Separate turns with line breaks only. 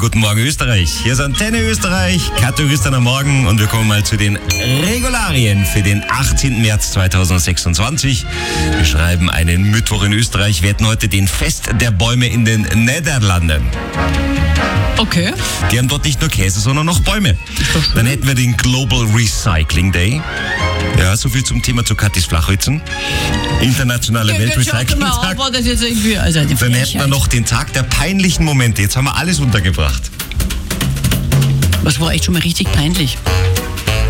guten Morgen Österreich. Hier ist Antenne Österreich, Kato Christian am Morgen und wir kommen mal zu den Regularien für den 18. März 2026. Wir schreiben einen Mittwoch in Österreich. Wir hätten heute den Fest der Bäume in den Niederlanden.
Okay.
Die haben dort nicht nur Käse, sondern noch Bäume. Dann hätten wir den Global Recycling Day. Ja, so viel zum Thema zu Katis Flachwitzen. Internationaler Weltrecycling-Tag. Dann hätten wir noch den Tag der peinlichen Momente. Jetzt haben wir alles untergebracht.
Was war echt schon mal richtig peinlich?